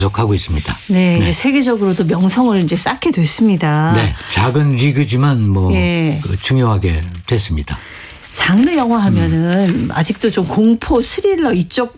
계속하고 있습니다. 네, 이제 세계적으로도 명성을 이제 쌓게 됐습니다. 네, 작은 리그지만 뭐 예. 중요하게 됐습니다. 장르 영화 하면은 아직도 좀 공포, 스릴러 이쪽